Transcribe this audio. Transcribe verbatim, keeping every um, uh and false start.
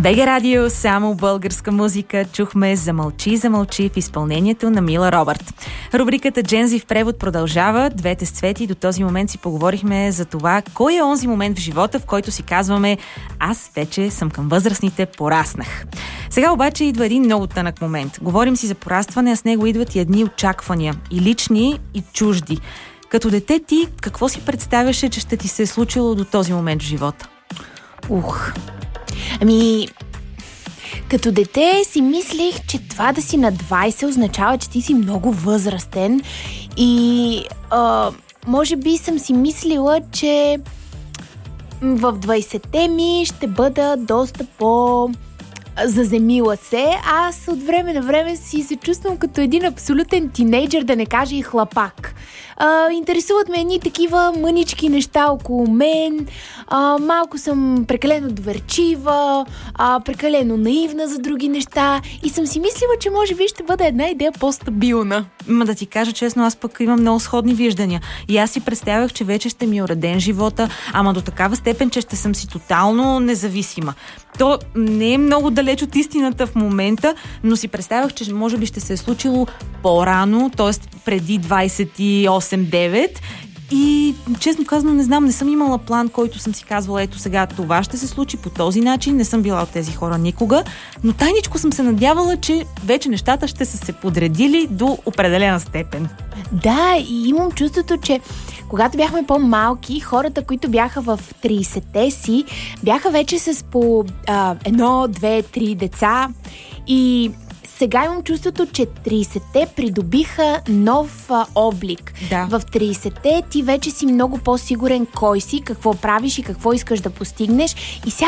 БГ Радио, само българска музика. Чухме "Замълчи, замълчи" в изпълнението на Мила Робърт. Рубриката Джензи в превод продължава. Двете с Цвети до този момент си поговорихме за това, кой е онзи момент в живота, в който си казваме: аз вече съм към възрастните, пораснах. Сега обаче идва един много тънък момент. Говорим си за порастване, а с него идват и едни очаквания. И лични, и чужди. Като дете ти, какво си представяше, че ще ти се е случило до този момент в живота? Ух... Ами, като дете си мислех, че това да си на двайсет означава, че ти си много възрастен и а, може би съм си мислила, че в двайсетте ми ще бъда доста по... заземила се. Аз от време на време си се чувствам като един абсолютен тинейджър, да не кажа и хлапак. А, интересуват ме едни такива мънички неща около мен. А, малко съм прекалено доверчива, а, прекалено наивна за други неща и съм си мислила, че може би ще бъде една идея по-стабилна. Ма да ти кажа честно, аз пък имам много сходни виждания. И аз си представях, че вече ще ми е уреден живота, ама до такава степен, че ще съм си тотално независима. То не е много далеч от истината в момента, но си представях, че може би ще се е случило по-рано, т.е. преди двайсет и осем девет. И честно казано, не знам, не съм имала план, който съм си казвала: ето сега това ще се случи по този начин. Не съм била от тези хора никога, но тайничко съм се надявала, че вече нещата ще са се подредили до определена степен. Да, и имам чувството, че когато бяхме по-малки, хората, които бяха в трийсетте си, бяха вече с по а, едно, две, три деца и сега имам чувството, че трийсетте придобиха нов а, облик. Да. В трийсетте ти вече си много по-сигурен кой си, какво правиш и какво искаш да постигнеш и сега